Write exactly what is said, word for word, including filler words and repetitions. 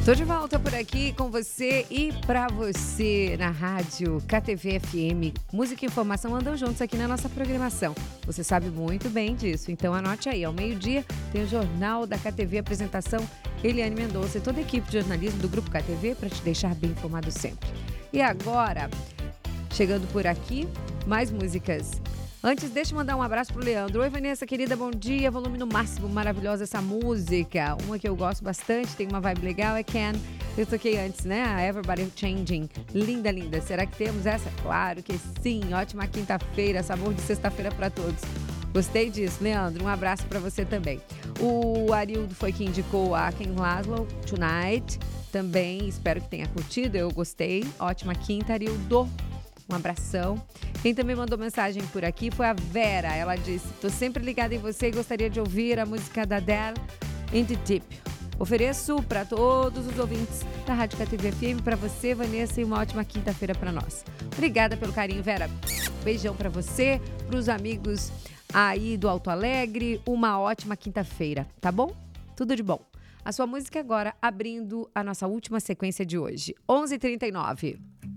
Tô de volta por aqui com você e pra você na rádio K T V F M. Música e informação andam juntos aqui na nossa programação. Você sabe muito bem disso, então anote aí. Ao meio-dia tem o Jornal da K T V, apresentação Eliane Mendonça e toda a equipe de jornalismo do Grupo K T V para te deixar bem informado sempre. E agora, chegando por aqui, mais músicas. Antes, deixa eu mandar um abraço pro Leandro. Oi, Vanessa, querida, bom dia. Volume no máximo, maravilhosa essa música. Uma que eu gosto bastante, tem uma vibe legal, é Can. Eu toquei antes, né? A Everybody Changing. Linda, linda. Será que temos essa? Claro que sim. Ótima quinta-feira, sabor de sexta-feira para todos. Gostei disso, Leandro. Um abraço para você também. O Arildo foi quem indicou a Ken Laszlo, Tonight. Também espero que tenha curtido. Eu gostei. Ótima quinta, Arildo. Um abração. Quem também mandou mensagem por aqui foi a Vera. Ela disse: tô sempre ligada em você e gostaria de ouvir a música da Adele, In The Deep. Ofereço para todos os ouvintes da Rádio K T V F M, para você, Vanessa, e uma ótima quinta-feira para nós. Obrigada pelo carinho, Vera. Beijão para você, para os amigos aí do Alto Alegre. Uma ótima quinta-feira, tá bom? Tudo de bom. A sua música agora, abrindo a nossa última sequência de hoje. onze e trinta e nove.